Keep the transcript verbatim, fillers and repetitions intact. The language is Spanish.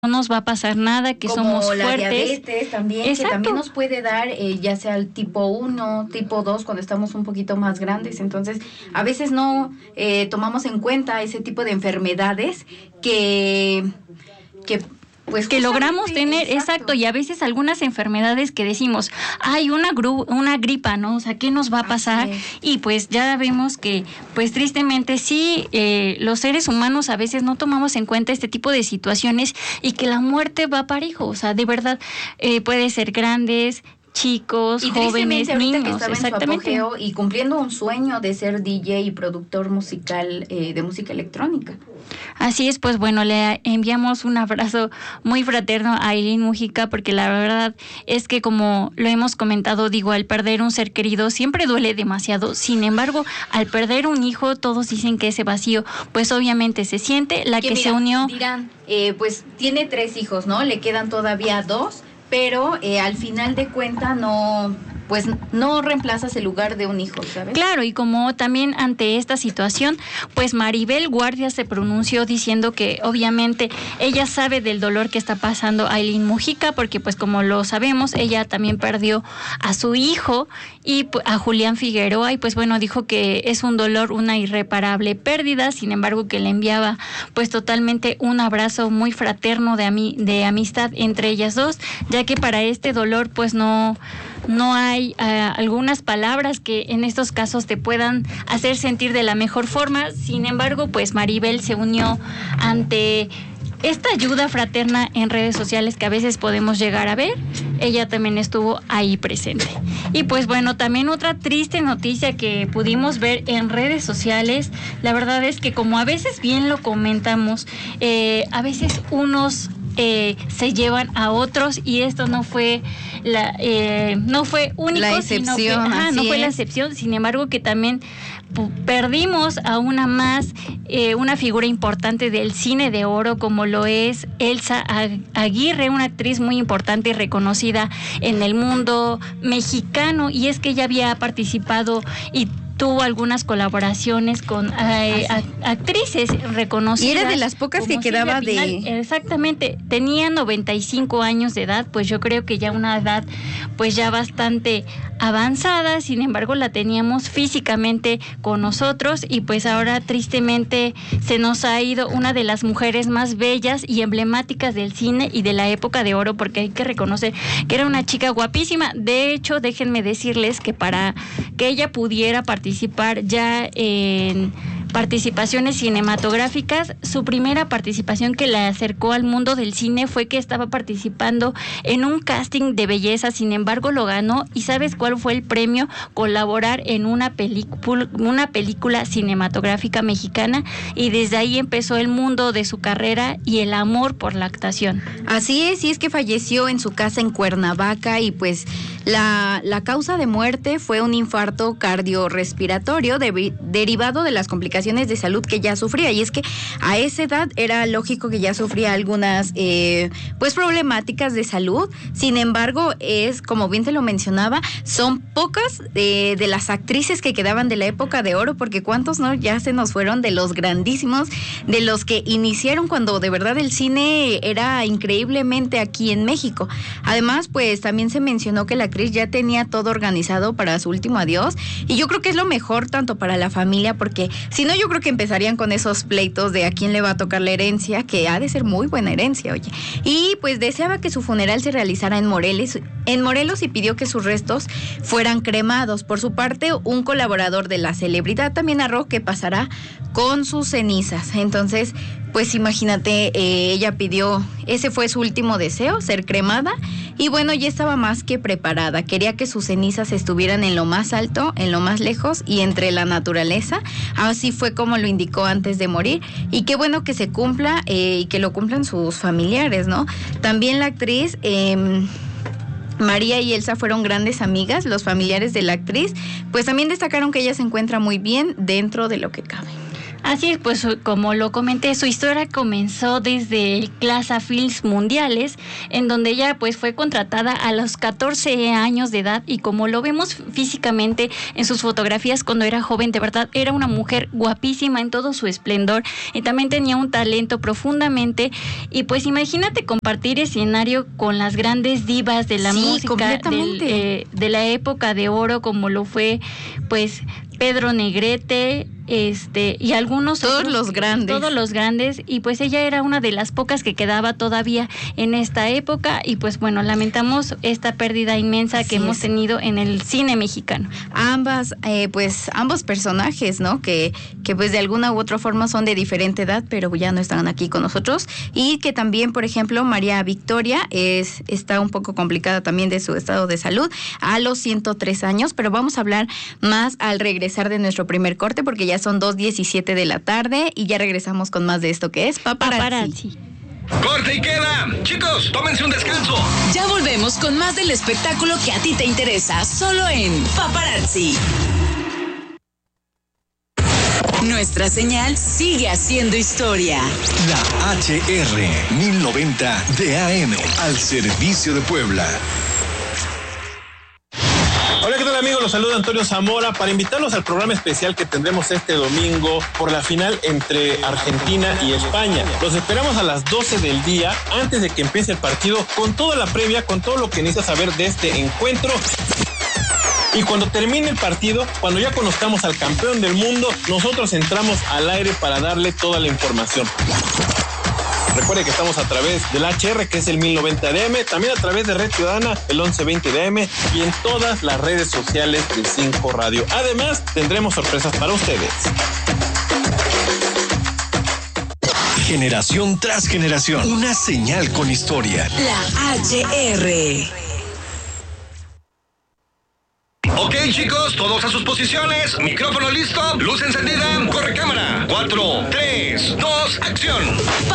no nos va a pasar nada, que como somos la fuertes. Diabetes también, Exacto. que también nos puede dar, eh, ya sea el tipo uno, tipo dos, cuando estamos un poquito más grandes. Entonces, a veces no eh, tomamos en cuenta ese tipo de enfermedades que... que Pues que logramos tener, exacto. exacto, y a veces algunas enfermedades que decimos, hay una gru, una gripa, ¿no? O sea, ¿qué nos va a pasar? Y pues ya vemos que, pues tristemente sí, eh, los seres humanos a veces no tomamos en cuenta este tipo de situaciones y que la muerte va parejo, o sea, de verdad, eh, puede ser grandes, chicos, y jóvenes, niños, que estaba exactamente. En su apogeo y cumpliendo un sueño de ser D J y productor musical eh, de música electrónica. Así es, pues bueno, le enviamos un abrazo muy fraterno a Aylin Mujica, porque la verdad es que, como lo hemos comentado, digo, al perder un ser querido siempre duele demasiado. Sin embargo, al perder un hijo, todos dicen que ese vacío, pues obviamente se siente. La que, que mira, se unió... dirán, eh, pues tiene tres hijos, ¿no? Le quedan todavía dos, pero eh, al final de cuentas no... pues no reemplazas el lugar de un hijo, ¿sabes? Claro, y como también ante esta situación, pues Maribel Guardia se pronunció diciendo que obviamente ella sabe del dolor que está pasando Aylin Mujica, porque pues como lo sabemos, ella también perdió a su hijo y a Julián Figueroa, y pues bueno, dijo que es un dolor, una irreparable pérdida, sin embargo que le enviaba pues totalmente un abrazo muy fraterno de, ami- de amistad entre ellas dos, ya que para este dolor pues no... no hay uh, algunas palabras que en estos casos te puedan hacer sentir de la mejor forma. Sin embargo, pues Maribel se unió ante esta ayuda fraterna en redes sociales que a veces podemos llegar a ver. Ella también estuvo ahí presente. Y pues bueno, también otra triste noticia que pudimos ver en redes sociales, la verdad es que, como a veces bien lo comentamos, eh, a veces unos Eh, se llevan a otros, y esto no fue la eh, no fue único, la excepción, sino que ajá, no fue es. la excepción. Sin embargo, que también p- perdimos a una más, eh, una figura importante del cine de oro, como lo es Elsa Aguirre, una actriz muy importante y reconocida en el mundo mexicano, y es que ella había participado y tuvo algunas colaboraciones con eh, ah, sí. actrices reconocidas. Y era de las pocas que quedaba Pinal. de... Exactamente, tenía noventa y cinco años de edad, pues yo creo que ya una edad pues ya bastante avanzada. Sin embargo, la teníamos físicamente con nosotros, y pues ahora tristemente se nos ha ido una de las mujeres más bellas y emblemáticas del cine y de la época de oro, porque hay que reconocer que era una chica guapísima. De hecho, déjenme decirles que para que ella pudiera participar participar ya en participaciones cinematográficas, su primera participación que la acercó al mundo del cine fue que estaba participando en un casting de belleza. Sin embargo, lo ganó, y ¿sabes cuál fue el premio? Colaborar en una película, una película cinematográfica mexicana, y desde ahí empezó el mundo de su carrera y el amor por la actuación. Así es, y es que falleció en su casa en Cuernavaca, y pues la, la causa de muerte fue un infarto cardiorrespiratorio de, derivado de las complicaciones de salud que ya sufría. Y es que a esa edad era lógico que ya sufría algunas eh, pues problemáticas de salud. Sin embargo, es, como bien te lo mencionaba, son pocas de, de las actrices que quedaban de la época de oro, porque cuántos no ya se nos fueron, de los grandísimos, de los que iniciaron cuando de verdad el cine era increíblemente aquí en México. Además, pues también se mencionó que la actriz ya tenía todo organizado para su último adiós, y yo creo que es lo mejor tanto para la familia, porque si no, yo creo que empezarían con esos pleitos de a quién le va a tocar la herencia, que ha de ser muy buena herencia, oye. Y pues deseaba que su funeral se realizara en Morelos, en Morelos y pidió que sus restos fueran cremados. Por su parte, un colaborador de la celebridad también narró que pasará con sus cenizas. Entonces, pues imagínate, eh, ella pidió, ese fue su último deseo, ser cremada, y bueno, ya estaba más que preparada. Quería que sus cenizas estuvieran en lo más alto, en lo más lejos y entre la naturaleza. Así fue como lo indicó antes de morir, y qué bueno que se cumpla eh, y que lo cumplan sus familiares, ¿no? También la actriz... Eh, María y Elsa fueron grandes amigas. Los familiares de la actriz pues también destacaron que ella se encuentra muy bien dentro de lo que cabe. Así es, pues como lo comenté, su historia comenzó desde el Plaza Films Mundiales, en donde ella pues fue contratada a los catorce años de edad, y como lo vemos físicamente en sus fotografías cuando era joven, de verdad era una mujer guapísima en todo su esplendor, y también tenía un talento profundamente, y pues imagínate compartir escenario con las grandes divas de la sí, música del, eh, de la época de oro, como lo fue pues Pedro Negrete, este y algunos todos otros, los grandes todos los grandes y pues ella era una de las pocas que quedaba todavía en esta época, y pues bueno, lamentamos esta pérdida inmensa Así que es. hemos tenido en el cine mexicano. Ambas eh, pues ambos personajes, ¿no? que que pues de alguna u otra forma son de diferente edad, pero ya no están aquí con nosotros, y que también, por ejemplo, María Victoria es está un poco complicada también de su estado de salud a los ciento tres años, pero vamos a hablar más al regresar de nuestro primer corte, porque ya son dos diecisiete de la tarde y ya regresamos con más de esto que es Paparazzi. Paparazzi. ¡Corte y queda! Chicos, tómense un descanso. Ya volvemos con más del espectáculo que a ti te interesa, solo en Paparazzi. Nuestra señal sigue haciendo historia. La H R mil noventa de A M, al servicio de Puebla. Hola, ¿qué tal, amigos? Los saluda Antonio Zamora para invitarlos al programa especial que tendremos este domingo por la final entre Argentina y España. Los esperamos a las doce del día, antes de que empiece el partido, con toda la previa, con todo lo que necesitas saber de este encuentro. Y cuando termine el partido, cuando ya conozcamos al campeón del mundo, nosotros entramos al aire para darle toda la información. Recuerde que estamos a través del H R, que es el mil noventa de A M, también a través de Red Ciudadana, el once veinte de A M, y en todas las redes sociales de cinco Radio. Además, tendremos sorpresas para ustedes. Generación tras generación, una señal con historia. La H R. Ok, chicos, todos a sus posiciones. Micrófono listo, luz encendida, corre cámara. Cuatro, tres, dos, acción.